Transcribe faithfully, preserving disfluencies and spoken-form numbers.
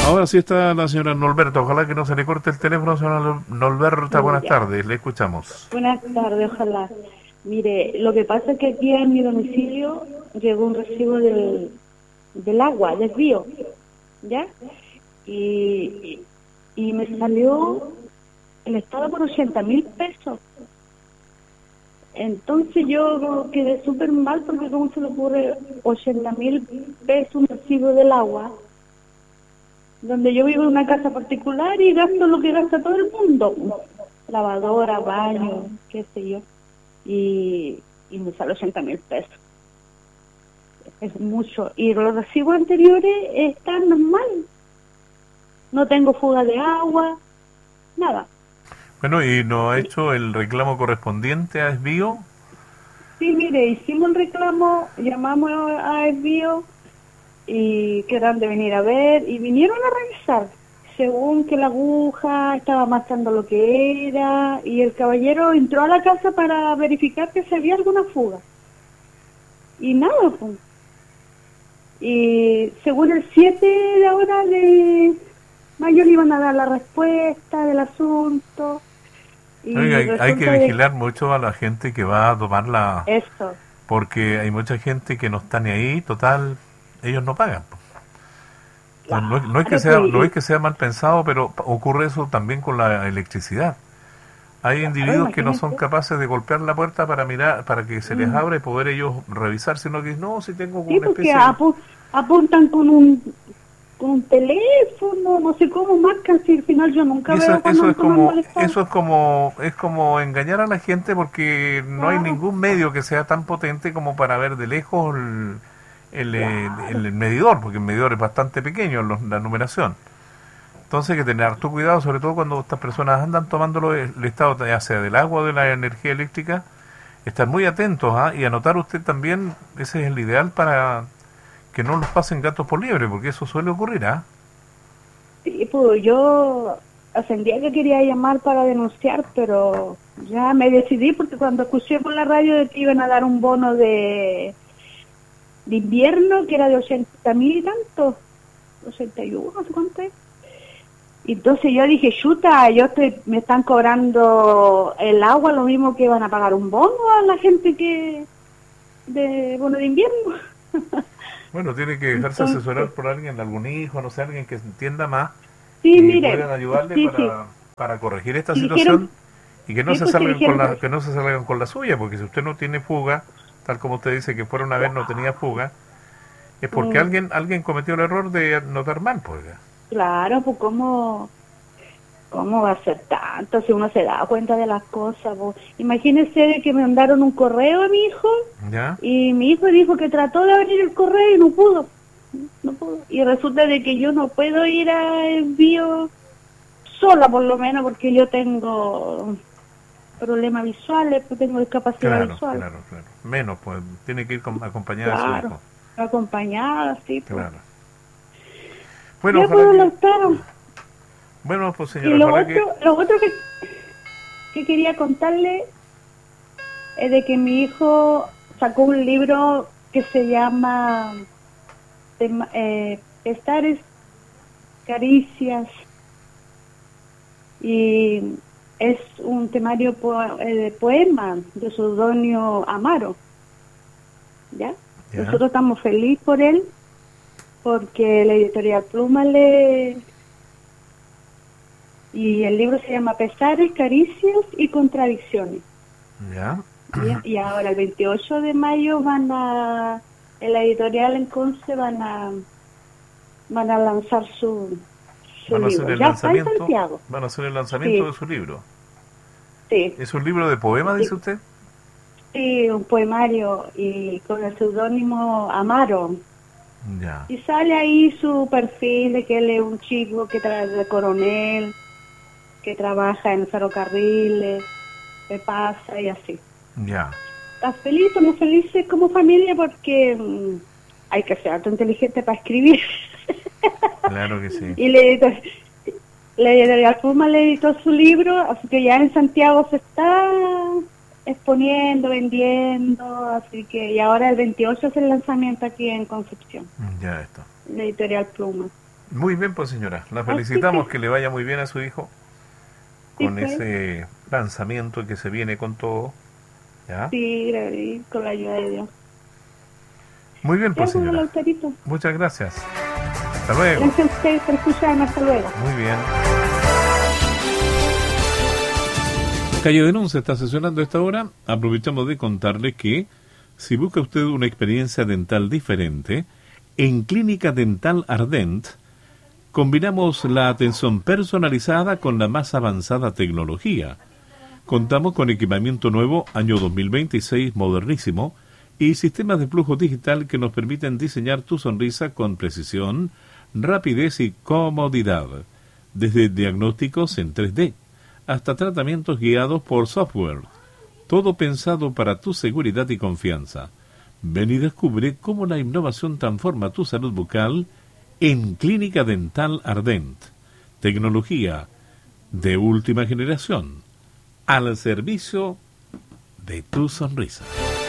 Ahora sí está la señora Norberta. Ojalá que no se le corte el teléfono, señora Norberta. Buenas tardes, le escuchamos. Buenas tardes, ojalá. Mire, lo que pasa es que aquí en mi domicilio llegó un recibo del, del agua, del río, ¿ya? Y, y, y me salió el estado por ochenta mil pesos. Entonces yo quedé súper mal porque cómo se le ocurre ochenta mil pesos un recibo del agua, donde yo vivo en una casa particular y gasto lo que gasta todo el mundo, lavadora, baño, qué sé yo, y, y me sale ochenta mil pesos. Es mucho. Y los recibos anteriores están normal. No tengo fuga de agua, nada. Bueno, ¿y no ha hecho el reclamo correspondiente a Esbío? Sí, mire, hicimos el reclamo, llamamos a Esbío y quedaron de venir a ver y vinieron a revisar. Según que la aguja estaba marcando lo que era y el caballero entró a la casa para verificar que si había alguna fuga. Y nada, pues. Y según el siete de ahora de mayo le iban a dar la respuesta del asunto. Y Oiga, hay, hay que vigilar de... mucho a la gente que va a tomar la... Eso. Porque hay mucha gente que no está ni ahí, total, ellos no pagan. Claro, no, no, es que sea, no es que sea mal pensado, pero ocurre eso también con la electricidad. Hay claro, individuos que no son capaces de golpear la puerta para mirar, para que se les mm. abra y poder ellos revisar, sino que no, si tengo sí, una especie de... apu apuntan con un con un teléfono, no sé cómo marcan, si al final yo nunca eso, veo eso es como eso es como es como engañar a la gente, porque no claro. hay ningún medio que sea tan potente como para ver de lejos el, el, claro. el, el medidor, porque el medidor es bastante pequeño, la numeración. Entonces hay que tener harto cuidado, sobre todo cuando estas personas andan tomando el estado ya sea del agua o de la energía eléctrica, estar muy atentos, ¿eh? Y anotar usted también, ese es el ideal para que no los pasen gatos por liebre, porque eso suele ocurrir, ¿ah? ¿eh? Sí, pues yo hace un día que quería llamar para denunciar, pero ya me decidí porque cuando escuché por la radio de que iban a dar un bono de, de invierno que era de ochenta mil y tanto, ochenta y uno, no sé cuánto es. Entonces yo dije, chuta, yo estoy, me están cobrando el agua lo mismo que van a pagar un bono a la gente que de bono de invierno. Bueno, tiene que dejarse Entonces, asesorar por alguien, algún hijo, no sé, alguien que entienda más sí, y mire, puedan ayudarle sí, para, sí. para corregir esta y situación dijeron, y que no sí, se pues, salgan dijeron, con la que no se salgan con la suya, porque si usted no tiene fuga, tal como usted dice que fuera una vez no tenía fuga, es porque mm. alguien alguien cometió el error de anotar mal, pues. Claro, pues cómo cómo va a ser tanto si uno se da cuenta de las cosas, pues. Imagínese que me mandaron un correo a mi hijo. ¿Ya? Y mi hijo dijo que trató de abrir el correo y no pudo. No pudo. Y resulta de que yo no puedo ir a envío sola, por lo menos, porque yo tengo problemas visuales, pues tengo discapacidad claro, visual. Claro, claro. Menos, pues tiene que ir con, acompañada claro, de su hijo. Acompañada, sí. Pues. Claro. Bueno, ya puedo lanzar. Bueno, pues señora, y lo otro, que... lo otro que, que quería contarle es de que mi hijo sacó un libro que se llama eh, Pestares, Caricias, y es un temario po eh, de poema de Pseudonio Amaro. ¿Ya? ¿Ya? Nosotros estamos felices por él, porque la editorial Pluma le... Y el libro se llama Pesares, Caricias y Contradicciones. ¿Ya? Y, y ahora el veintiocho de mayo van a... En la editorial en Conce van a... Van a lanzar su, su van a libro. Hacer el ya lanzamiento, está en Santiago. Van a hacer el lanzamiento sí. de su libro. Sí. ¿Es un libro de poema, sí. dice usted? Sí, un poemario y con el seudónimo Amaro. Ya. Y sale ahí su perfil de que él es un chico que trae de coronel, que trabaja en ferrocarriles, que pasa y así. Ya. ¿Estás feliz? Estamos felices como familia porque mmm, hay que ser alto inteligente para escribir. Claro que sí. Y le editó, la editorial Puma le editó su libro, así que ya en Santiago se está exponiendo, vendiendo, así que y ahora el veintiocho es el lanzamiento aquí en Concepción. Ya está. La editorial Pluma. Muy bien, pues señora, la felicitamos, que, que le vaya muy bien a su hijo sí, con pues. ese lanzamiento que se viene con todo, ¿ya? Sí, gracias, con la ayuda de Dios. Muy bien, pues Ya, pues, señora, Lautarito. muchas gracias. Hasta luego. Gracias a ustedes por escucharme. Hasta luego. Muy bien. Calle Denuncia está sesionando a esta hora. Aprovechamos de contarle que si busca usted una experiencia dental diferente, en Clínica Dental Ardent combinamos la atención personalizada con la más avanzada tecnología. Contamos con equipamiento nuevo año dos mil veintiséis modernísimo y sistemas de flujo digital que nos permiten diseñar tu sonrisa con precisión, rapidez y comodidad. Desde diagnósticos en tres D hasta tratamientos guiados por software. Todo pensado para tu seguridad y confianza. Ven y descubre cómo la innovación transforma tu salud bucal en Clínica Dental Ardent. Tecnología de última generación al servicio de tu sonrisa.